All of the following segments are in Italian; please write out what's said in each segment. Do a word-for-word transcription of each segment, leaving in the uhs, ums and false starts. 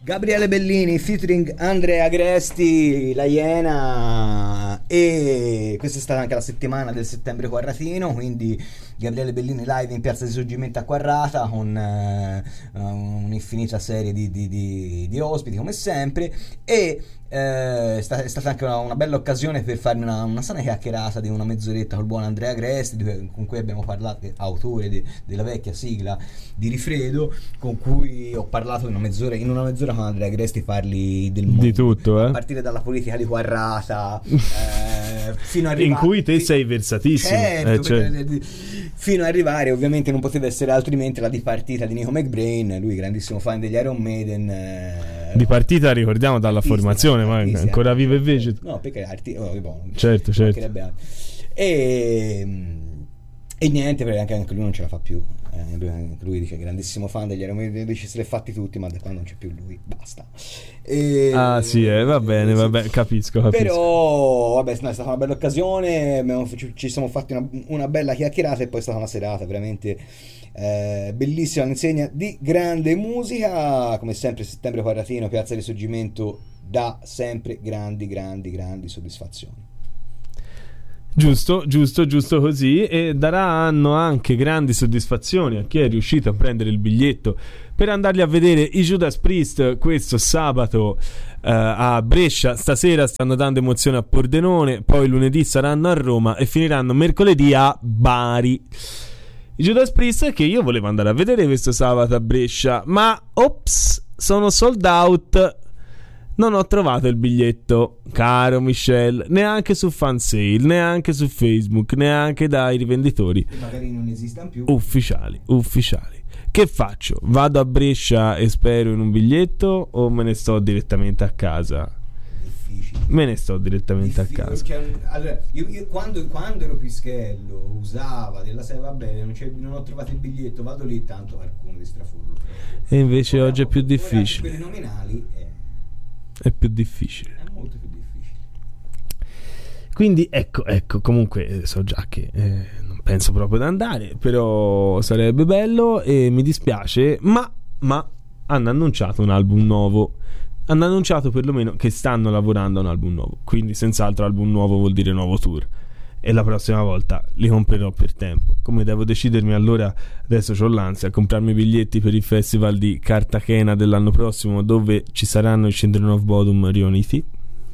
Gabriele Bellini featuring Andrea Agresti, La Iena, e questa è stata anche la settimana del settembre quarratino, quindi Gabriele Bellini live in Piazza Risorgimento a Quarrata con eh, un'infinita serie di, di, di, di ospiti come sempre, e eh, è, stata, è stata anche una, una bella occasione per farmi una, una sana chiacchierata di una mezz'oretta col buon Andrea Agresti, di, con cui abbiamo parlato, autore de, della vecchia sigla di Rifredo, con cui ho parlato in una mezz'ora, in una mezz'ora con Andrea Agresti parli del mondo, di tutto, eh? a partire dalla politica di Quarrata eh, fino a arrivare, in cui te sei versatissimo, certo, eh, cioè. perché, fino ad arrivare, ovviamente non poteva essere altrimenti, la dipartita di Nico McBrain, lui grandissimo fan degli Iron Maiden, eh, dipartita ricordiamo dalla artistica, formazione, ma artistica, ancora vivo e vegeto, no, perché arti- oh, boh, certo certo e, e niente, perché anche, anche lui non ce la fa più, eh, lui, lui dice grandissimo fan degli Iron Maiden, dice se li è fatti tutti, ma da quando non c'è più lui basta. E, ah sì, eh, va bene, va bene, capisco, capisco. Però vabbè, no, è stata una bella occasione, abbiamo, ci, ci siamo fatti una, una bella chiacchierata, e poi è stata una serata veramente eh, bellissima, all'insegna di grande musica, come sempre. Settembre quarratino, Piazza Risorgimento, dà sempre grandi grandi grandi soddisfazioni. Giusto, giusto, giusto così, e daranno anche grandi soddisfazioni a chi è riuscito a prendere il biglietto per andarli a vedere i Judas Priest questo sabato uh, a Brescia. Stasera stanno dando emozione a Pordenone, poi lunedì saranno a Roma e finiranno mercoledì a Bari. I Judas Priest che io volevo andare a vedere questo sabato a Brescia, ma ops, sono sold out. Non ho trovato il biglietto, caro Michel, neanche su Fansale, neanche su Facebook, neanche dai rivenditori e magari non esistano più ufficiali, ufficiali. Che faccio? Vado a Brescia e spero in un biglietto o me ne sto direttamente a casa? Difficile. Me ne sto direttamente Difficile, a casa. perché, allora, io, io quando, quando ero pischello usava della serie, vabbè, non, c'è, non ho trovato il biglietto, vado lì, tanto qualcuno di strafurlo. E invece ora, oggi è più difficile. Quelli nominali è È più difficile. È molto più difficile. Quindi ecco, ecco, comunque so già che eh, non penso proprio ad andare, però sarebbe bello e mi dispiace, ma, ma hanno annunciato un album nuovo. Hanno annunciato perlomeno che stanno lavorando a un album nuovo, quindi senz'altro album nuovo vuol dire nuovo tour. E la prossima volta li comprerò per tempo. Come devo decidermi allora, adesso c'ho l'ansia a comprarmi i biglietti per il festival di Cartagena dell'anno prossimo, dove ci saranno i Children of Bodom riuniti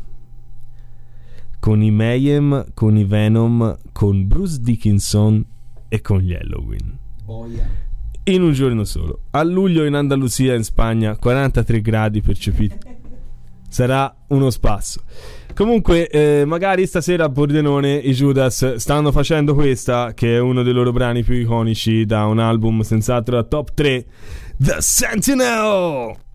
con i Mayhem, con i Venom, con Bruce Dickinson e con gli Halloween. Boia. In un giorno solo. A luglio in Andalusia, in Spagna, quarantatré gradi percepiti. Sarà uno spasso. Comunque eh, magari stasera a Pordenone i Judas stanno facendo questa, che è uno dei loro brani più iconici da un album senz'altro da top tre, The Sentinel.